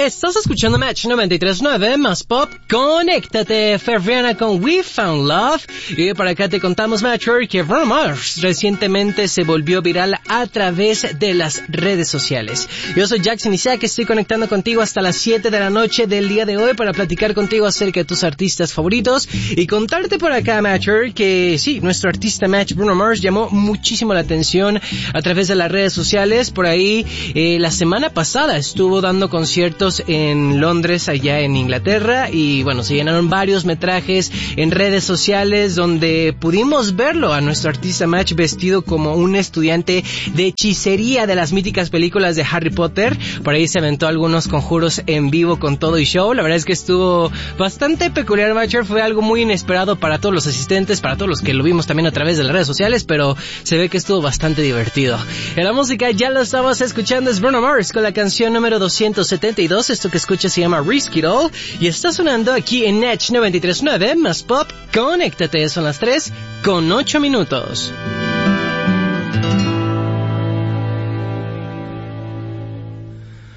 Estás escuchando Match 93.9 más pop. Conéctate, Ferriana con We Found Love. Y para acá te contamos, Matcher, que Bruno Mars recientemente se volvió viral a través de las redes sociales. Yo soy Jackson Isaac, estoy conectando contigo hasta las 7 de la noche del día de hoy para platicar contigo acerca de tus artistas favoritos y contarte por acá, Matcher, que sí, nuestro artista Match, Bruno Mars, llamó muchísimo la atención a través de las redes sociales. Por ahí, la semana pasada estuvo dando conciertos en Londres, allá en Inglaterra, y bueno, se llenaron varios metrajes en redes sociales donde pudimos verlo a nuestro artista Match vestido como un estudiante de hechicería de las míticas películas de Harry Potter. Por ahí se aventó algunos conjuros en vivo con todo y show. La verdad es que estuvo bastante peculiar, Matcher. Fue algo muy inesperado para todos los asistentes, para todos los que lo vimos también a través de las redes sociales, pero se ve que estuvo bastante divertido. En la música ya lo estamos escuchando, es Bruno Mars con la canción número 272. Esto que escuchas se llama Risk It All y está sonando aquí en Match 93.9 más pop. Conéctate, son las 3:08.